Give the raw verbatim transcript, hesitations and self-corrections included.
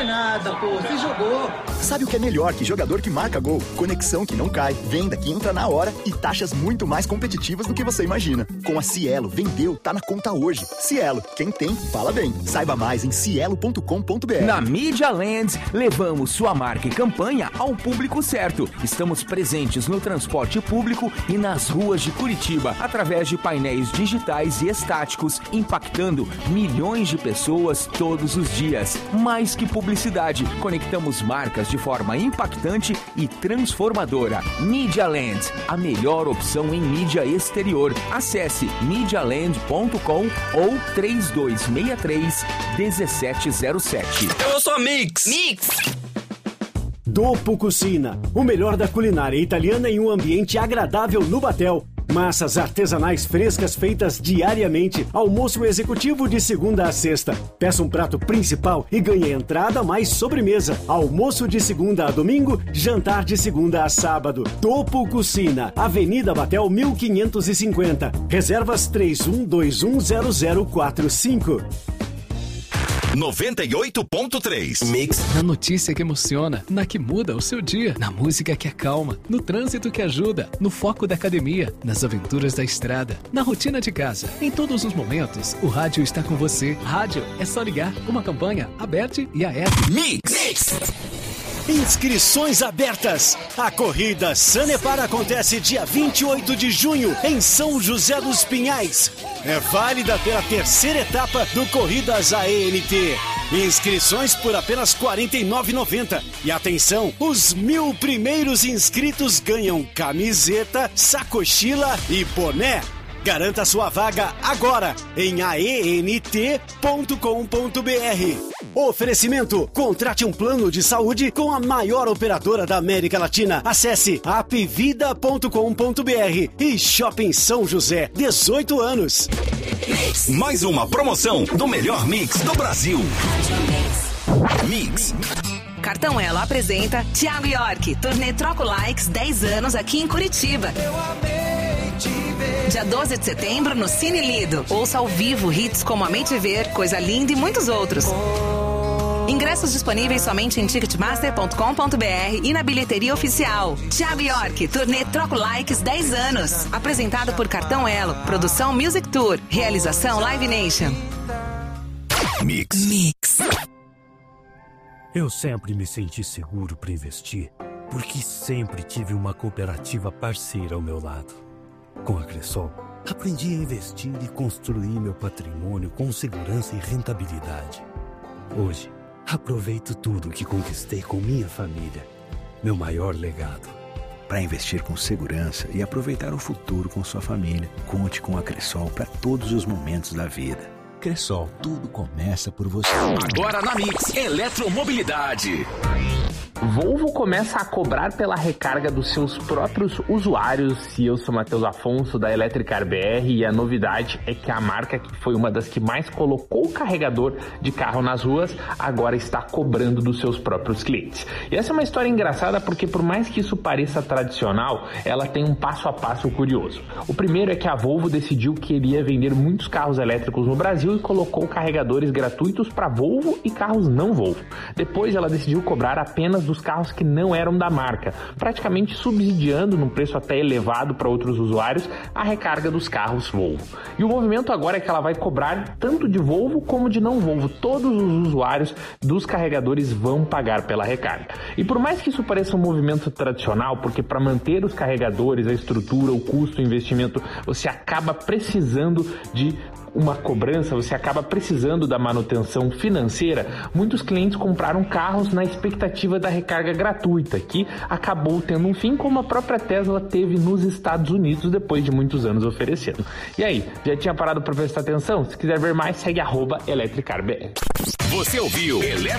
nada, pô. Você jogou. Sabe o que é melhor que jogador que marca gol? Conexão que não cai, venda que entra na hora e taxas muito mais competitivas do que você imagina. Com a Cielo, vendeu, tá na conta hoje. Cielo, quem tem, fala bem. Saiba mais em cielo ponto com ponto b r. Na Media Land, levamos sua marca e campanha ao público certo. Estamos presentes no transporte público e nas ruas de Curitiba, através de painéis digitais e estáticos, impactando milhões de pessoas todos os dias. Mais que publicidade, conectamos marcas de forma impactante e transformadora. Media Land, a melhor opção em mídia exterior. Acesse media land ponto com ou três dois seis três, um sete zero sete. Eu sou a Mix. Mix. Dopo Cucina, o melhor da culinária italiana em um ambiente agradável no Batel. Massas artesanais frescas feitas diariamente. Almoço executivo de segunda a sexta. Peça um prato principal e ganhe entrada mais sobremesa. Almoço de segunda a domingo, jantar de segunda a sábado. Dopo Cucina, Avenida Batel mil quinhentos e cinquenta. Reservas três um dois um zero zero quatro cinco. noventa e oito ponto três. Mix. Na notícia que emociona, na que muda o seu dia, na música que acalma, no trânsito que ajuda, no foco da academia, nas aventuras da estrada, na rotina de casa. Em todos os momentos, o rádio está com você. Rádio é só ligar. Uma campanha aberta e a app. Mix. Mix. Inscrições abertas. A corrida Sanepar acontece dia vinte e oito de junho em São José dos Pinhais. É válida pela terceira etapa do Corridas A E N T. Inscrições por apenas quarenta e nove reais e noventa centavos. E atenção, os mil primeiros inscritos ganham camiseta, sacochila e boné. Garanta sua vaga agora em a e n t ponto com ponto b r. Oferecimento: contrate um plano de saúde com a maior operadora da América Latina. Acesse apvida ponto com ponto b r e Shopping São José, dezoito anos. Mais uma promoção do melhor mix do Brasil. Mix. Cartão Elo apresenta Thiago York, turnê Troco Likes dez anos aqui em Curitiba. Dia doze de setembro no Cine Lido. Ouça ao vivo hits como Amei Te Ver, Coisa Linda e muitos outros. Ingressos disponíveis somente em ticketmaster ponto com ponto b r e na bilheteria oficial. Thiago York, turnê Troco Likes dez anos. Apresentado por Cartão Elo. Produção Music Tour. Realização Live Nation. Mix. Mix. Eu sempre me senti seguro para investir, porque sempre tive uma cooperativa parceira ao meu lado. Com a Cressol, aprendi a investir e construir meu patrimônio com segurança e rentabilidade. Hoje, aproveito tudo que conquistei com minha família. Meu maior legado. Para investir com segurança e aproveitar o futuro com sua família, conte com a Cressol para todos os momentos da vida. Cressol, tudo começa por você. Agora na Mix, eletromobilidade. Volvo começa a cobrar pela recarga dos seus próprios usuários. E eu sou Matheus Afonso da Electricar B R e a novidade é que a marca, que foi uma das que mais colocou o carregador de carro nas ruas, agora está cobrando dos seus próprios clientes. E essa é uma história engraçada porque, por mais que isso pareça tradicional, ela tem um passo a passo curioso. O primeiro é que a Volvo decidiu que iria vender muitos carros elétricos no Brasil e colocou carregadores gratuitos para Volvo e carros não Volvo. Depois ela decidiu cobrar apenas dos carros que não eram da marca, praticamente subsidiando, num preço até elevado para outros usuários, a recarga dos carros Volvo. E o movimento agora é que ela vai cobrar tanto de Volvo como de não Volvo. Todos os usuários dos carregadores vão pagar pela recarga. E por mais que isso pareça um movimento tradicional, porque para manter os carregadores, a estrutura, o custo, o investimento, você acaba precisando de uma cobrança, você acaba precisando da manutenção financeira, muitos clientes compraram carros na expectativa da recarga gratuita, que acabou tendo um fim, como a própria Tesla teve nos Estados Unidos depois de muitos anos oferecendo. E aí, já tinha parado para prestar atenção? Se quiser ver mais, segue arroba EletricarBR. Você ouviu